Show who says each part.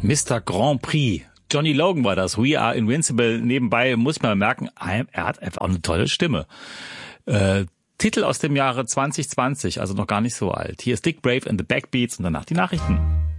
Speaker 1: Mr. Grand Prix. Johnny Logan war das. We Are Invincible. Nebenbei muss man merken, er hat einfach auch eine tolle Stimme. Titel aus dem Jahre 2020, also noch gar nicht so alt. Hier ist Dick Brave and the Backbeats und danach die Nachrichten.